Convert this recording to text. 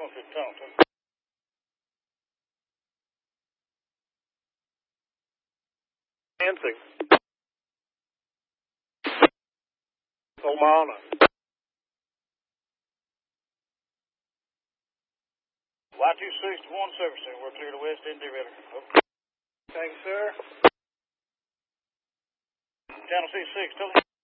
150 tunnel. Lansing. Solana. Y26 to 1 servicing. We're clear to West Indy River. Okay. Thanks, sir. Channel C6, tell me.